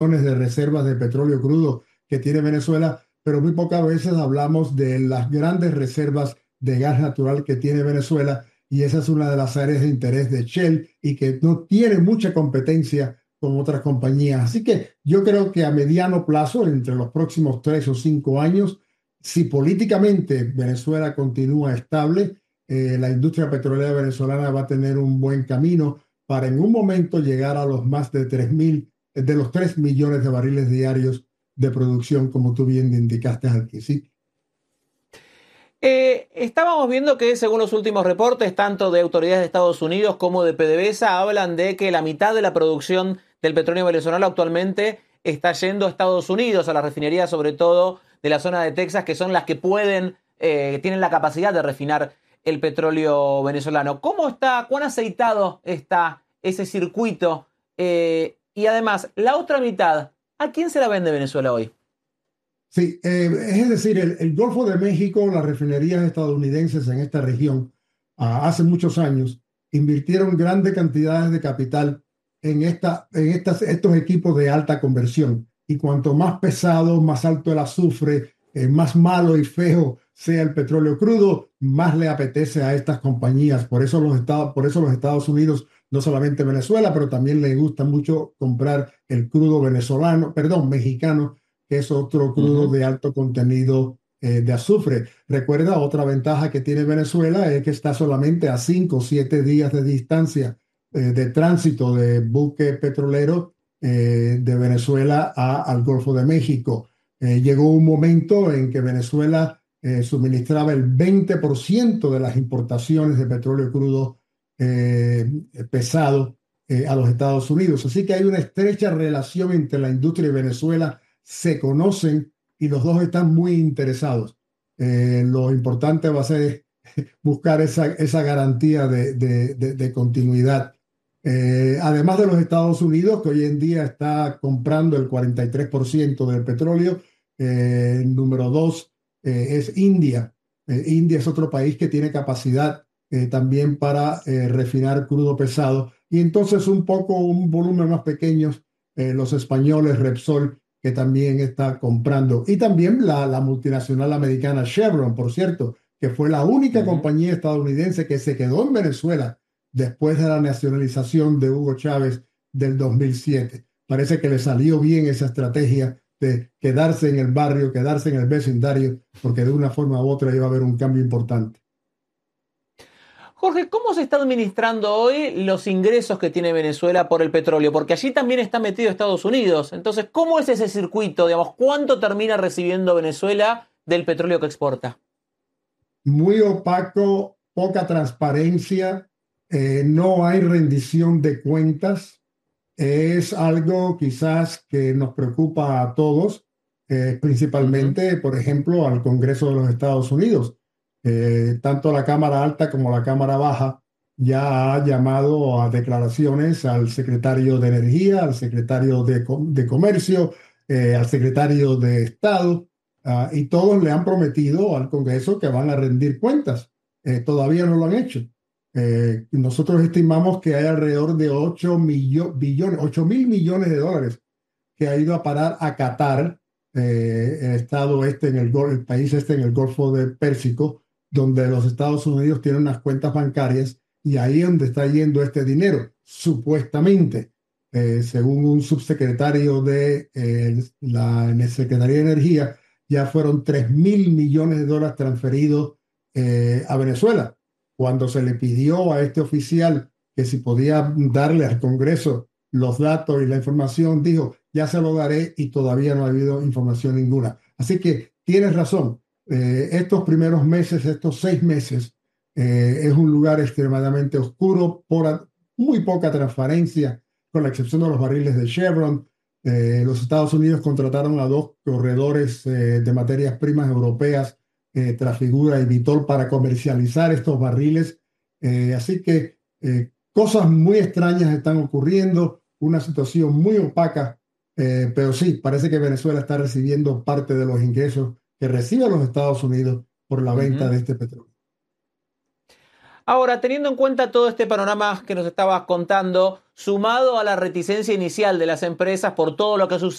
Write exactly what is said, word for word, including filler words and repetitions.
de reservas de petróleo crudo que tiene Venezuela, pero muy pocas veces hablamos de las grandes reservas de gas natural que tiene Venezuela, y esa es una de las áreas de interés de Shell y que no tiene mucha competencia con otras compañías. Así que yo creo que a mediano plazo, entre los próximos tres o cinco años, si políticamente Venezuela continúa estable, eh, la industria petrolera venezolana va a tener un buen camino para en un momento llegar a los más de tres mil, de los tres millones de barriles diarios de producción, como tú bien indicaste aquí, ¿sí? Eh, estábamos viendo que según los últimos reportes, tanto de autoridades de Estados Unidos como de PDVSA, hablan de que la mitad de la producción del petróleo venezolano actualmente está yendo a Estados Unidos, a las refinerías sobre todo de la zona de Texas, que son las que pueden, eh, tienen la capacidad de refinar el petróleo venezolano. ¿Cómo está, cuán aceitado está ese circuito? Eh, y además, la otra mitad, ¿a quién se la vende Venezuela hoy? Sí, eh, es decir, el, el Golfo de México, las refinerías estadounidenses en esta región, ah, hace muchos años, invirtieron grandes cantidades de capital en, esta, en estas, estos equipos de alta conversión. Y cuanto más pesado, más alto el azufre, eh, más malo y feo sea el petróleo crudo, más le apetece a estas compañías. Por eso los Estados, por eso los Estados Unidos, no solamente Venezuela, pero también les gusta mucho comprar el crudo venezolano, perdón, mexicano, que es otro crudo Ujú. de alto contenido eh, de azufre. Recuerda, otra ventaja que tiene Venezuela es que está solamente a cinco o siete días de distancia eh, de tránsito de buque petrolero eh, de Venezuela a, al Golfo de México. Eh, llegó un momento en que Venezuela eh, suministraba el veinte por ciento de las importaciones de petróleo crudo eh, pesado eh, a los Estados Unidos. Así que hay una estrecha relación entre la industria y Venezuela, se conocen y los dos están muy interesados. Eh, lo importante va a ser buscar esa, esa garantía de, de, de, de continuidad. Eh, además de los Estados Unidos, que hoy en día está comprando el cuarenta y tres por ciento del petróleo, eh, el número dos eh, es India. Eh, India es otro país que tiene capacidad eh, también para eh, refinar crudo pesado. Y entonces un poco, un volumen más pequeño, eh, los españoles, Repsol, que también está comprando. Y también la, la multinacional americana Chevron, por cierto, que fue la única Ujú. compañía estadounidense que se quedó en Venezuela después de la nacionalización de Hugo Chávez del dos mil siete. Parece que le salió bien esa estrategia de quedarse en el barrio, quedarse en el vecindario, porque de una forma u otra iba a haber un cambio importante. Jorge, ¿cómo se está administrando hoy los ingresos que tiene Venezuela por el petróleo? Porque allí también está metido Estados Unidos. Entonces, ¿cómo es ese circuito? Digamos, ¿cuánto termina recibiendo Venezuela del petróleo que exporta? Muy opaco, poca transparencia, eh, no hay rendición de cuentas. Es algo quizás que nos preocupa a todos, eh, Ujú. principalmente, por ejemplo, al Congreso de los Estados Unidos. Eh, tanto la Cámara Alta como la Cámara Baja ya ha llamado a declaraciones al secretario de Energía, al secretario de, Co- de Comercio, eh, al secretario de Estado, ah, y todos le han prometido al Congreso que van a rendir cuentas. Eh, todavía no lo han hecho. Eh, nosotros estimamos que hay alrededor de ocho millo- billones, ocho mil millones de dólares que ha ido a parar a Qatar, eh, el estado este en el, Gol- el país este en el Golfo de Pérsico, donde los Estados Unidos tienen unas cuentas bancarias, y ahí es donde está yendo este dinero, supuestamente. Eh, según un subsecretario de eh, la Secretaría de Energía, ya fueron tres mil millones de dólares transferidos eh, a Venezuela. Cuando se le pidió a este oficial que si podía darle al Congreso los datos y la información, dijo, ya se lo daré, y todavía no ha habido información ninguna. Así que tienes razón. Eh, estos primeros meses, estos seis meses, eh, es un lugar extremadamente oscuro, por muy poca transparencia, con la excepción de los barriles de Chevron. Eh, los Estados Unidos contrataron a dos corredores eh, de materias primas europeas, eh, Trafigura y Vitol, para comercializar estos barriles. Eh, así que eh, cosas muy extrañas están ocurriendo, una situación muy opaca, eh, pero sí, parece que Venezuela está recibiendo parte de los ingresos que reciben los Estados Unidos por la venta Ujú. de este petróleo. Ahora, teniendo en cuenta todo este panorama que nos estabas contando, sumado a la reticencia inicial de las empresas por todo lo que ha sucedido,